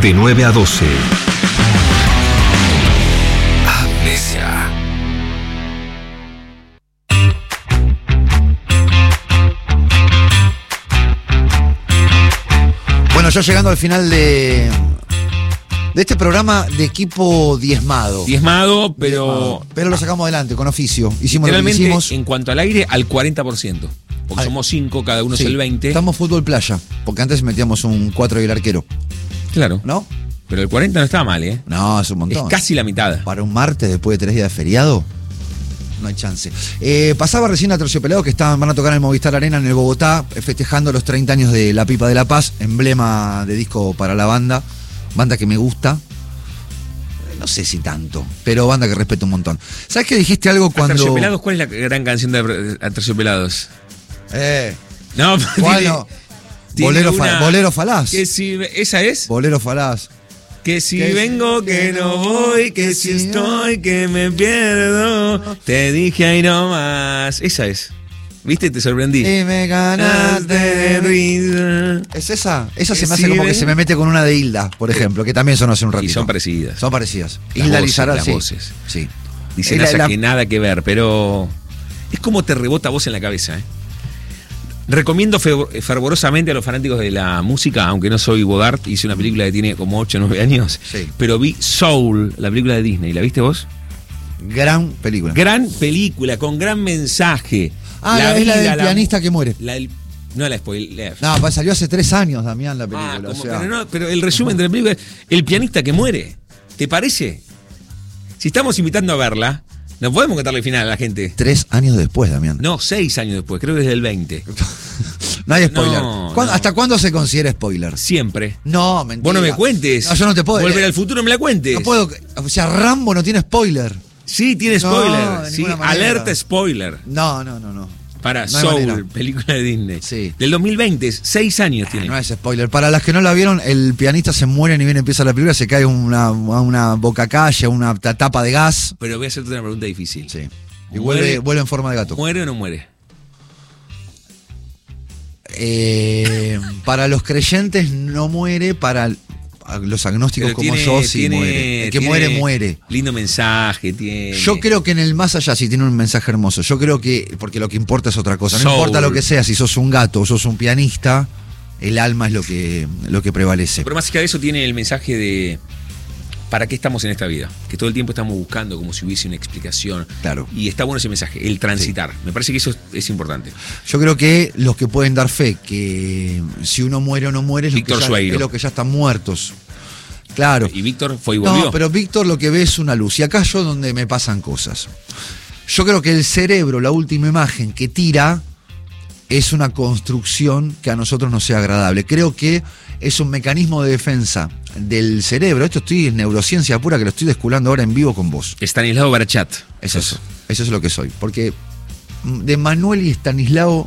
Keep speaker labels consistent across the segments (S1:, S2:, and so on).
S1: De 9 a 12. Amnesia.
S2: Bueno, ya llegando al final de este programa de equipo diezmado.
S3: Diezmado, pero
S2: lo sacamos adelante, con oficio. Hicimos lo que
S3: realmente,
S2: hicimos.
S3: en cuanto al aire, al 40%. Porque somos 5, cada uno
S2: Sí,
S3: es el 20%.
S2: Estamos fútbol playa, porque antes metíamos un 4 y el arquero.
S3: Claro.
S2: ¿No?
S3: Pero el 40 no está mal, ¿eh?
S2: No, es un montón.
S3: Es casi la mitad.
S2: Para un martes después de 3 días de feriado, no hay chance. Pasaba recién a Terciopelado que van a tocar en el Movistar Arena en el Bogotá, festejando los 30 años de La Pipa de la Paz, emblema de disco para la banda que me gusta. No sé si tanto, pero banda que respeto un montón. ¿Sabes que dijiste algo cuando...
S3: ¿Terciopelados? ¿Cuál es la gran canción de Terciopelados? No,
S2: ¿cuál no? Bolero falaz.
S3: Que si, ¿esa es?
S2: Bolero falaz.
S3: Que si vengo, que no voy, que si estoy, que me pierdo. Te dije ahí nomás. Esa es. ¿Viste? Te sorprendí.
S2: Y me ganaste de
S3: risa.
S2: ¿Es esa? Esa se me hace como que se me mete con una de Hilda, por ejemplo, que también sonó hace un ratito.
S3: Y son parecidas.
S2: Son parecidas.
S3: Las
S2: Hilda
S3: voces,
S2: Lizarazu,
S3: las
S2: sí.
S3: voces.
S2: Sí.
S3: Dicen que nada que ver, pero es como te rebota vos en la cabeza, ¿eh? Recomiendo fervorosamente a los fanáticos de la música, aunque no soy Bogart, hice una película que tiene como 8 o 9 años,
S2: sí.
S3: Pero vi Soul, la película de Disney. ¿La viste vos?
S2: Gran película.
S3: Gran película, con gran mensaje.
S2: Es la del pianista que muere.
S3: No la spoiler.
S2: No, pues salió hace 3 años, Damián, la película. O sea.
S3: Pero el resumen de la película es el pianista que muere. ¿Te parece? Si estamos invitando a verla, no podemos contarle el final a la gente.
S2: 3 años después, Damián.
S3: No, 6 años después, creo que desde el 20.
S2: No hay spoiler.
S3: No.
S2: ¿Hasta cuándo se considera spoiler?
S3: Siempre.
S2: No, mentira.
S3: Vos no me cuentes.
S2: No, yo no te puedo.
S3: Volver al futuro, no me la cuentes.
S2: No puedo. O sea, Rambo no tiene spoiler.
S3: Sí, tiene spoiler. Sí,
S2: manera.
S3: alerta spoiler.
S2: No.
S3: Para
S2: no
S3: Soul, película de Disney.
S2: Sí.
S3: Del 2020, 6 años tiene.
S2: No es spoiler. Para las que no la vieron, el pianista se muere ni bien empieza la película, se cae una bocacalle, una tapa de gas.
S3: Pero voy a hacerte una pregunta difícil.
S2: Sí. Y vuelve en forma de gato.
S3: ¿Muere o no muere?
S2: Para los creyentes no muere, para los agnósticos
S3: pero
S2: como yo sí muere. El que muere.
S3: Lindo mensaje tiene.
S2: Yo creo que en el más allá sí tiene un mensaje hermoso. Yo creo que, porque lo que importa es otra cosa. No
S3: Soul.
S2: importa lo que sea, si sos un gato o sos un pianista, el alma es lo que prevalece.
S3: Pero más allá de eso tiene el mensaje de ¿para qué estamos en esta vida? Que todo el tiempo estamos buscando como si hubiese una explicación.
S2: Claro.
S3: Y está bueno ese mensaje, el transitar. Sí. Me parece que eso es importante.
S2: Yo creo que los que pueden dar fe que si uno muere o no muere es lo que ya están muertos. Claro.
S3: Y Víctor fue y volvió.
S2: No, pero Víctor lo que ve es una luz. Y acá yo donde me pasan cosas. Yo creo que el cerebro, la última imagen que tira, es una construcción que a nosotros nos sea agradable. Creo que es un mecanismo de defensa del cerebro. Esto estoy en neurociencia pura, que lo estoy desculando ahora en vivo con vos.
S3: Estanislao Barachat.
S2: Eso es lo que soy. Porque de Manuel y Estanislao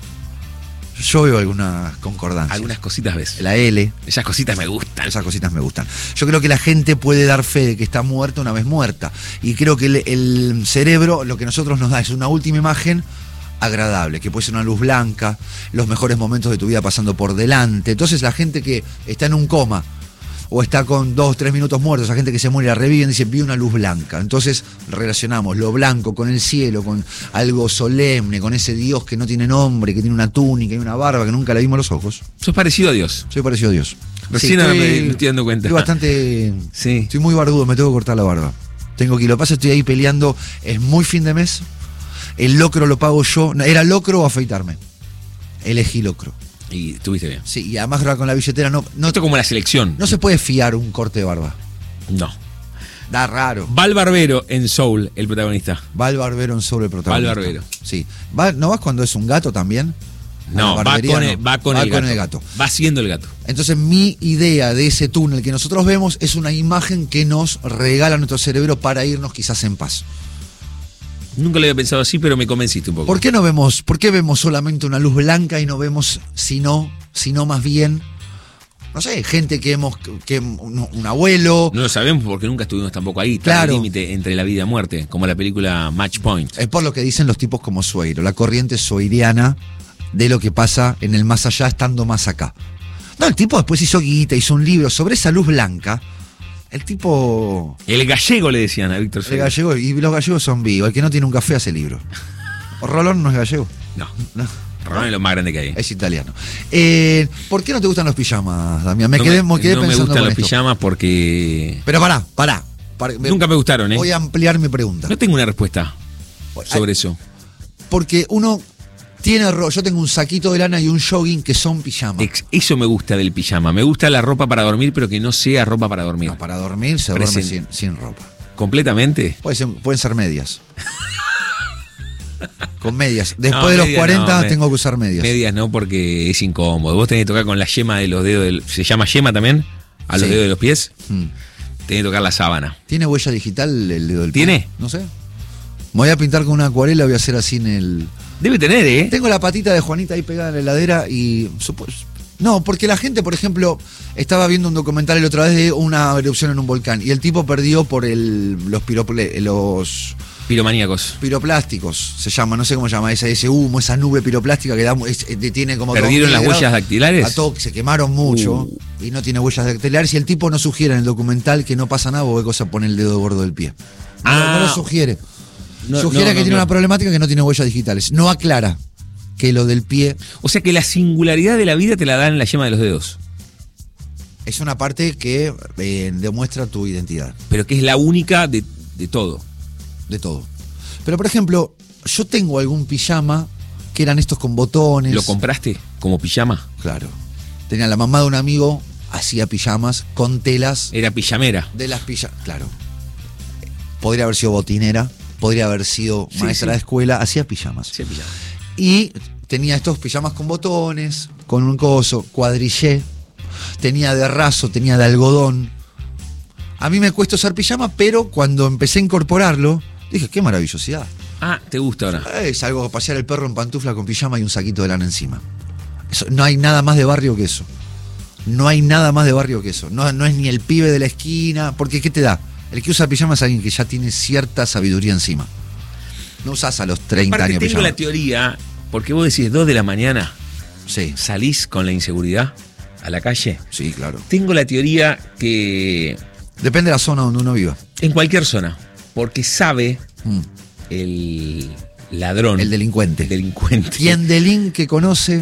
S2: yo veo algunas concordancias.
S3: Algunas cositas ves.
S2: La L.
S3: Esas cositas me gustan.
S2: Esas cositas me gustan. Yo creo que la gente puede dar fe de que está muerta una vez muerta. Y creo que el cerebro, lo que nosotros nos da es una última imagen agradable, que puede ser una luz blanca, los mejores momentos de tu vida pasando por delante. Entonces la gente que está en un coma o está con 2 o 3 minutos muertos, esa gente que se muere y la reviven, dice, vi una luz blanca. Entonces relacionamos lo blanco con el cielo, con algo solemne, con ese Dios que no tiene nombre, que tiene una túnica y una barba que nunca le vimos los ojos.
S3: Sos parecido a Dios.
S2: Soy parecido a Dios.
S3: Recién me estoy dando cuenta.
S2: Estoy bastante...
S3: Sí.
S2: Estoy muy barbudo, me tengo que cortar la barba. Tengo que ir. Lo que pasa es que estoy ahí peleando, es muy fin de mes. El locro lo pago yo. ¿Era locro o afeitarme? Elegí locro.
S3: Y estuviste bien.
S2: Sí, y además con la billetera no.
S3: Esto como la selección.
S2: No se puede fiar un corte de barba.
S3: No.
S2: Da raro.
S3: Val Barbero en Soul, el protagonista.
S2: Val Barbero en Soul, el protagonista.
S3: Val Barbero.
S2: Sí. ¿No vas cuando es un gato también?
S3: No, va con el gato. Va siendo el gato.
S2: Entonces mi idea de ese túnel que nosotros vemos es una imagen que nos regala nuestro cerebro para irnos quizás en paz.
S3: Nunca lo había pensado así, pero me convenciste un poco.
S2: ¿Por qué vemos solamente una luz blanca y no vemos, sino más bien, no sé, gente que un abuelo?
S3: No lo sabemos porque nunca estuvimos tampoco ahí.
S2: Claro.
S3: El límite entre la vida y muerte, como la película Match Point.
S2: Es por lo que dicen los tipos como Sueiro, la corriente soiriana de lo que pasa en el más allá estando más acá. No, el tipo después hizo guita, hizo un libro sobre esa luz blanca. El tipo...
S3: El gallego le decían a Víctor
S2: El
S3: Soler.
S2: gallego, y los gallegos son vivos. El que no tiene un café hace libro. Rolón no es gallego.
S3: No,
S2: No,
S3: Rolón es lo más grande que hay.
S2: es italiano. ¿Por qué no te gustan los pijamas, Damián? Me
S3: No
S2: quedé
S3: no
S2: pensando
S3: me gustan
S2: con
S3: los
S2: esto.
S3: pijamas porque
S2: Pero pará.
S3: nunca me gustaron, ¿eh?
S2: Voy a ampliar mi pregunta.
S3: No tengo una respuesta sobre eso.
S2: Porque uno tiene yo tengo un saquito de lana y un jogging que son pijamas.
S3: Eso me gusta del pijama. Me gusta la ropa para dormir, pero que no sea ropa para dormir.
S2: No, para dormir se duerme
S3: Presente.
S2: sin ropa.
S3: ¿Completamente?
S2: Pueden ser medias. Con medias. Después
S3: No,
S2: de los
S3: medias
S2: 40
S3: no,
S2: tengo que usar medias.
S3: Medias no, porque es incómodo. Vos tenés que tocar con la yema de los dedos. ¿Se llama yema también? A los
S2: Sí.
S3: dedos de los pies.
S2: Mm.
S3: Tenés que tocar la sábana.
S2: ¿Tiene huella digital el dedo del pie?
S3: ¿Tiene?
S2: No sé. Me voy a pintar con una acuarela, voy a hacer así en el...
S3: Debe tener, ¿eh?
S2: Tengo la patita de Juanita ahí pegada en la heladera y... No, porque la gente, por ejemplo, estaba viendo un documental la otra vez de una erupción en un volcán y el tipo perdió por los
S3: Piromaníacos.
S2: piroplásticos, se llama, no sé cómo se llama, ese humo, esa nube piroplástica que tiene como...
S3: ¿Perdieron
S2: 2000
S3: las
S2: grados.
S3: huellas dactilares?
S2: A todo, se quemaron mucho y no tiene huellas dactilares y el tipo no sugiere en el documental que no pasa nada porque cosa pone el dedo gordo del pie. No lo sugiere. Sugiere que tiene una problemática que no tiene huellas digitales. No aclara que lo del pie
S3: O sea que la singularidad de la vida te la dan en la yema de los dedos.
S2: es una parte que demuestra tu identidad,
S3: Pero que es la única de todo.
S2: de todo. Pero por ejemplo, yo tengo algún pijama que eran estos con botones.
S3: ¿Lo compraste como pijama?
S2: Claro. Tenía la mamá de un amigo, hacía pijamas con telas
S3: Era pijamera.
S2: de las pijamas. Claro. Podría haber sido botinera, podría haber sido
S3: Sí,
S2: maestra
S3: sí.
S2: de escuela, hacía pijamas.
S3: Sí, pijama.
S2: Y tenía estos pijamas con botones, con un coso, cuadrillé. Tenía de raso, tenía de algodón. A mí me cuesta usar pijama, pero cuando empecé a incorporarlo, dije, qué maravillosidad.
S3: Ah, ¿te gusta ahora?
S2: Salgo a pasear el perro en pantufla con pijama y un saquito de lana encima. No hay nada más de barrio que eso. No hay nada más de barrio que eso. No es ni el pibe de la esquina, porque ¿qué te da? El que usa pijama es alguien que ya tiene cierta sabiduría encima. No usás a los 30
S3: Aparte
S2: años
S3: tengo
S2: pijama.
S3: la teoría, porque vos decís 2 de la mañana,
S2: Sí,
S3: salís con la inseguridad a la calle.
S2: sí, claro.
S3: Tengo la teoría que
S2: Depende de la zona donde uno viva.
S3: en cualquier zona, porque sabe
S2: Mm.
S3: el ladrón,
S2: El delincuente.
S3: delincuente,
S2: Quien delinque conoce.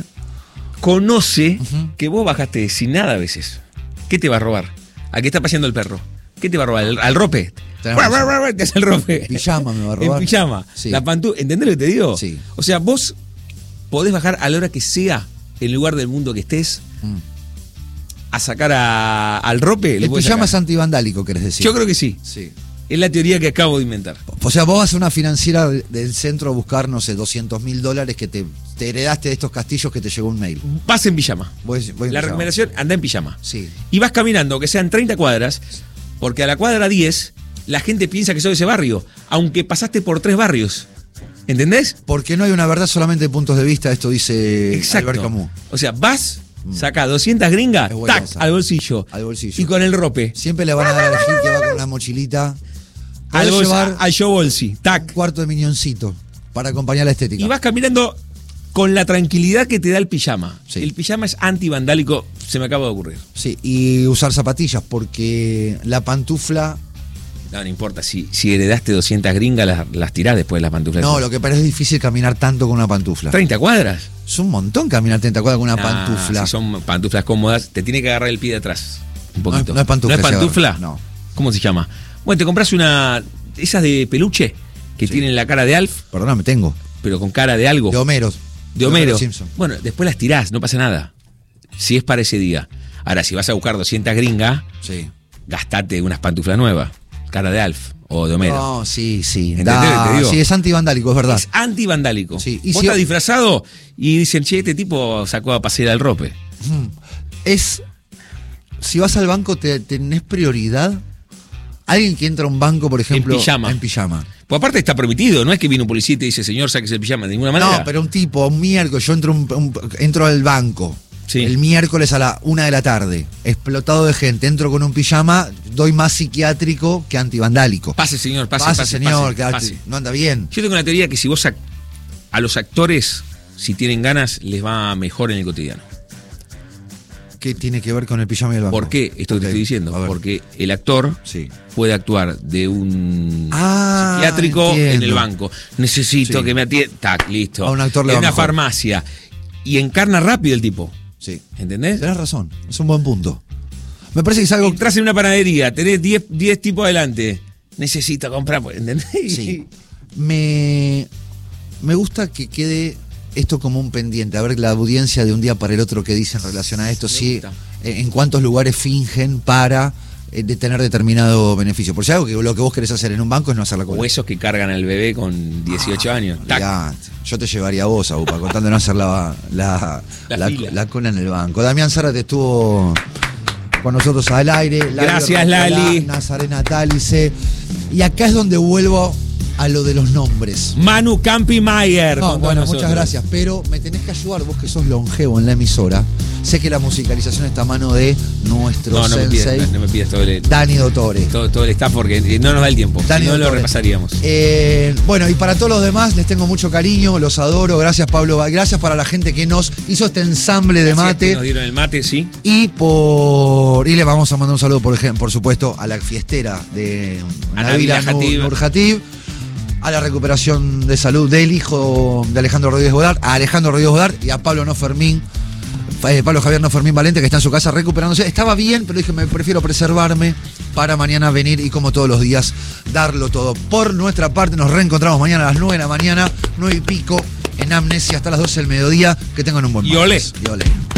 S3: conoce
S2: Ujú.
S3: que vos bajaste sin nada a veces. ¿Qué te va a robar? ¿A qué está paseando el perro? ¿Qué te va a robar? ¿Al rope?
S2: Tenés razón.
S3: Te hace el rope.
S2: Pijama me va a robar.
S3: En pijama.
S2: Sí.
S3: La ¿entendés lo que te digo?
S2: Sí.
S3: O sea, vos podés bajar a la hora que sea, en el lugar del mundo que estés,
S2: Mm.
S3: a sacar al rope. lo
S2: El
S3: podés
S2: pijama es
S3: sacar.
S2: antivandálico, querés decir.
S3: Yo creo que sí.
S2: Sí.
S3: Es la teoría que acabo de inventar.
S2: O sea, vos vas a una financiera del centro a buscar, no sé, $200.000 que te heredaste de estos castillos que te llegó un mail.
S3: Vas en pijama.
S2: Voy en
S3: La
S2: pijama.
S3: recomendación, anda en pijama.
S2: Sí.
S3: Y vas caminando, que sean 30 cuadras, porque a la cuadra 10 la gente piensa que sos de ese barrio, aunque pasaste por 3 barrios. ¿Entendés?
S2: Porque no hay una verdad solamente de puntos de vista, esto dice
S3: Exacto.
S2: Albert Camus.
S3: O sea, vas, saca 200 gringas,
S2: Es buena
S3: tac,
S2: esa.
S3: al bolsillo.
S2: Al bolsillo.
S3: Y con el rope.
S2: Siempre le van a dar a elegir que va con una mochilita.
S3: Al,
S2: Podés llevar
S3: al show bolsi,
S2: un
S3: tac.
S2: cuarto de miñoncito para acompañar la estética.
S3: Y vas caminando con la tranquilidad que te da el pijama.
S2: Sí.
S3: El pijama es antivandálico, se me acaba de ocurrir.
S2: Sí, y usar zapatillas, porque la pantufla...
S3: No importa, si heredaste 200 gringas, las tirás después de las pantuflas.
S2: No, lo que parece es difícil caminar tanto con una pantufla.
S3: 30 cuadras.
S2: Es un montón caminar 30 cuadras con una
S3: Nah,
S2: pantufla.
S3: Si son pantuflas cómodas, te tiene que agarrar el pie de atrás. Un poquito.
S2: No es pantufla,
S3: ¿No es
S2: se
S3: pantufla?
S2: agarra, no.
S3: ¿Cómo se llama? Bueno, te compras esas de peluche que
S2: Sí.
S3: tienen la cara de Alf,
S2: Perdóname, tengo.
S3: pero con cara de algo.
S2: De Homero.
S3: De Homero.
S2: Simpson.
S3: Bueno, después las tirás, no pasa nada. Si es para ese día. Ahora, si vas a buscar 200 gringas,
S2: Sí.
S3: gastate unas pantuflas nuevas. Cara de Alf o de Homero.
S2: No, sí.
S3: ¿Entendés lo que te digo?
S2: Sí, es antivandálico, es verdad.
S3: Es antivandálico.
S2: Sí, y
S3: Vos
S2: si-
S3: estás disfrazado y dicen, che, este tipo sacó a pasear al rope.
S2: Es. Si vas al banco, ¿tenés prioridad? Alguien que entra a un banco, por ejemplo.
S3: pijama.
S2: En pijama.
S3: Pues aparte está permitido, no es que viene un policía y te dice, señor, sáquese el pijama, de ninguna manera.
S2: No, pero un tipo, un miércoles, yo entro al banco.
S3: Sí.
S2: El miércoles a la 1 de la tarde, explotado de gente, entro con un pijama, doy más psiquiátrico que antivandálico.
S3: Pase, señor, pase,
S2: Pase,
S3: pase,
S2: señor,
S3: pase,
S2: que
S3: pase.
S2: no anda bien.
S3: Yo tengo la teoría que si vos a los actores, si tienen ganas, les va mejor en el cotidiano.
S2: ¿Qué tiene que ver con el pijama y el banco?
S3: ¿Por qué esto que te estoy diciendo?
S2: A ver.
S3: Porque el actor
S2: Sí.
S3: puede actuar de un
S2: Ah,
S3: psiquiátrico
S2: entiendo.
S3: en el banco. Necesito
S2: Sí.
S3: que me atienda. Tac, listo.
S2: A un actor le
S3: en
S2: va
S3: una
S2: mejor.
S3: farmacia. Y encarna rápido el tipo.
S2: Sí.
S3: ¿Entendés?
S2: Tenés razón, es un buen punto. Me parece que es algo...
S3: Entras en una panadería, tenés 10 tipos adelante. Necesito comprar, ¿entendés?
S2: Sí. Me gusta que quede esto como un pendiente. A ver la audiencia de un día para el otro que dice en relación a esto.
S3: Me
S2: Sí,
S3: gusta.
S2: en cuántos lugares fingen para de tener determinado beneficio. Por si algo que lo que vos querés hacer en un banco es no hacer la cola.
S3: O esos que cargan al bebé con 18 años. Tac.
S2: Olvidate. Yo te llevaría a vos, Aupa, contando no hacer la
S3: fila.
S2: cola en el banco. Damián Zárate estuvo con nosotros al aire.
S3: Gracias, Lali.
S2: Nazarena Tálice. Y acá es donde vuelvo a lo de los nombres.
S3: Manu Campi Mayer.
S2: No,
S3: con
S2: bueno,
S3: todos
S2: muchas
S3: nosotros.
S2: gracias, pero me tenés que ayudar, vos que sos longevo en la emisora. Sé que la musicalización está a mano de nuestro
S3: No me
S2: sensei,
S3: pidas, no me pidas todo
S2: Dani Dottore.
S3: el staff porque no nos da el tiempo.
S2: Dani
S3: Si no lo
S2: Dottore.
S3: repasaríamos.
S2: Bueno, y para todos los demás les tengo mucho cariño, los adoro. Gracias, Pablo. Gracias para la gente que nos hizo este ensamble de
S3: Gracias que
S2: mate.
S3: nos dieron el mate, sí.
S2: Y le vamos a mandar un saludo, por supuesto, a la fiestera de Nabila Nur Hatib, a la recuperación de salud del hijo de Alejandro Rodríguez Godard, a Alejandro Rodríguez Godard y a Pablo Javier No Fermín Valente, que está en su casa recuperándose. Estaba bien, pero dije, me prefiero preservarme para mañana venir y, como todos los días, darlo todo. Por nuestra parte, nos reencontramos mañana a las 9 de la mañana, 9 y pico, en Amnesia hasta las 12 del mediodía. Que tengan un buen
S3: Y olé.
S2: martes. Y olé.